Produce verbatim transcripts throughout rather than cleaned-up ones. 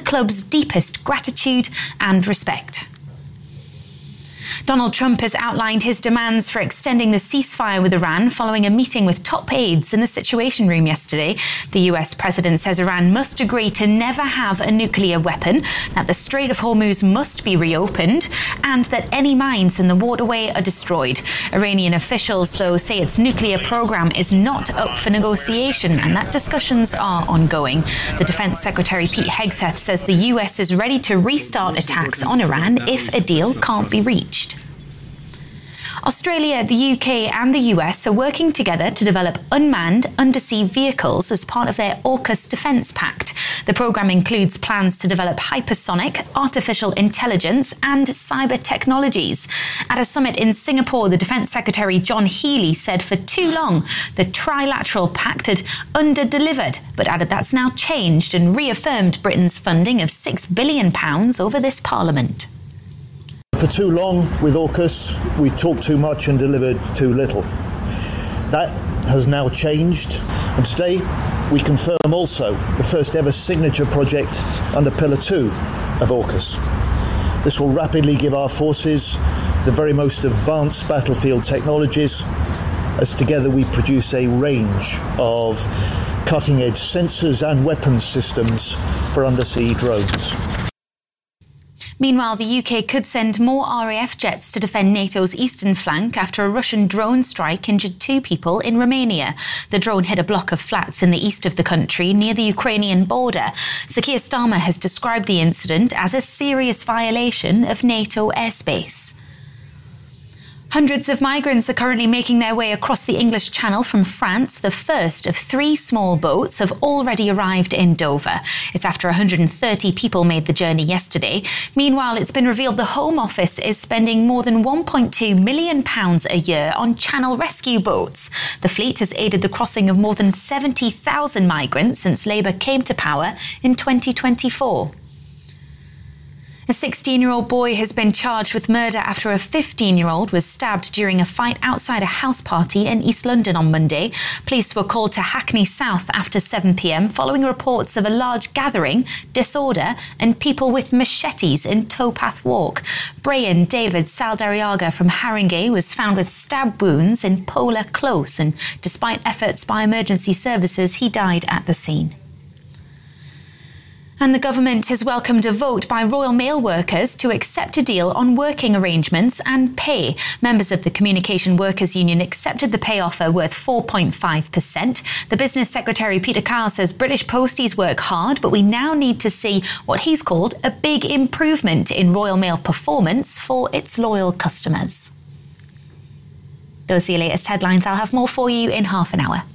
club's deepest gratitude and respect. Donald Trump has outlined his demands for extending the ceasefire with Iran following a meeting with top aides in the Situation Room yesterday. The U S president says Iran must agree to never have a nuclear weapon, that the Strait of Hormuz must be reopened, and that any mines in the waterway are destroyed. Iranian officials, though, say its nuclear program is not up for negotiation and that discussions are ongoing. The Defense Secretary Pete Hegseth says the U S is ready to restart attacks on Iran if a deal can't be reached. Australia, the U K and the U S are working together to develop unmanned undersea vehicles as part of their AUKUS Defence Pact. The programme includes plans to develop hypersonic, artificial intelligence and cyber technologies. At a summit in Singapore, the Defence Secretary John Healey said for too long the trilateral pact had under-delivered, but added that's now changed and reaffirmed Britain's funding of six billion pounds over this Parliament. For too long with AUKUS, we've talked too much and delivered too little. That has now changed, and today we confirm also the first ever signature project under Pillar two of AUKUS. This will rapidly give our forces the very most advanced battlefield technologies, as together we produce a range of cutting-edge sensors and weapons systems for undersea drones. Meanwhile, the U K could send more R A F jets to defend NATO's eastern flank after a Russian drone strike injured two people in Romania. The drone hit a block of flats in the east of the country near the Ukrainian border. Sir Keir Starmer has described the incident as a serious violation of NATO airspace. Hundreds of migrants are currently making their way across the English Channel from France. The first of three small boats have already arrived in Dover. It's after one hundred thirty people made the journey yesterday. Meanwhile, it's been revealed the Home Office is spending more than one point two million pounds a year on Channel rescue boats. The fleet has aided the crossing of more than seventy thousand migrants since Labour came to power in twenty twenty-four. A sixteen-year-old boy has been charged with murder after a fifteen-year-old was stabbed during a fight outside a house party in East London on Monday. Police were called to Hackney South after seven p.m. following reports of a large gathering, disorder and people with machetes in Towpath Walk. Brian David Saldariaga from Haringey was found with stab wounds in Polar Close, and despite efforts by emergency services, he died at the scene. And the government has welcomed a vote by Royal Mail workers to accept a deal on working arrangements and pay. Members of the Communication Workers Union accepted the pay offer worth four point five percent. The Business Secretary Peter Kyle says British posties work hard, but we now need to see what he's called a big improvement in Royal Mail performance for its loyal customers. Those are your latest headlines. I'll have more for you in half an hour.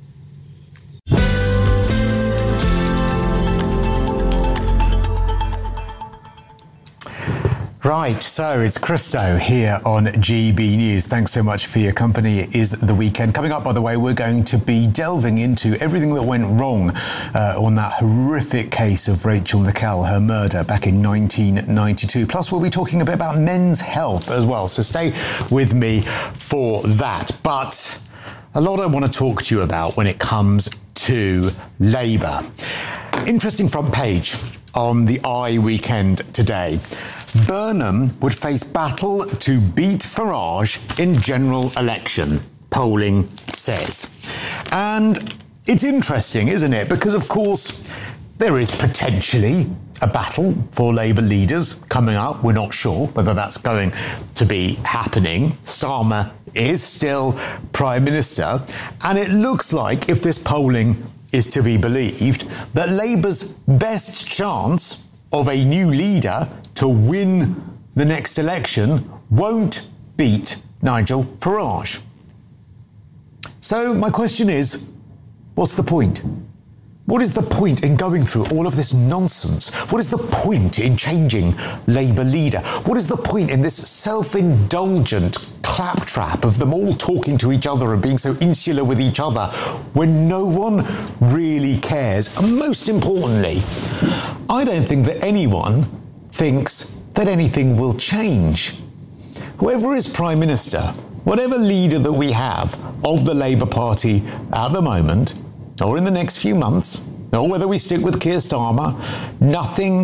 Right, so it's Christo here on G B News. Thanks so much for your company. It is the weekend. Coming up, by the way, we're going to be delving into everything that went wrong uh, on that horrific case of Rachel Nickell, her murder back in nineteen ninety-two. Plus, we'll be talking a bit about men's health as well. So stay with me for that. But a lot I want to talk to you about when it comes to Labour. Interesting front page on the I Weekend today. Burnham would face battle to beat Farage in general election, polling says. And it's interesting, isn't it? Because, of course, there is potentially a battle for Labour leaders coming up. We're not sure whether that's going to be happening. Starmer is still Prime Minister. And it looks like, if this polling is to be believed, that Labour's best chance of a new leader to win the next election won't beat Nigel Farage. So my question is, what's the point? What is the point in going through all of this nonsense? What is the point in changing Labour leader? What is the point in this self-indulgent claptrap of them all talking to each other and being so insular with each other when no one really cares? And most importantly, I don't think that anyone thinks that anything will change. Whoever is Prime Minister, whatever leader that we have of the Labour Party at the moment, or in the next few months, or whether we stick with Keir Starmer, nothing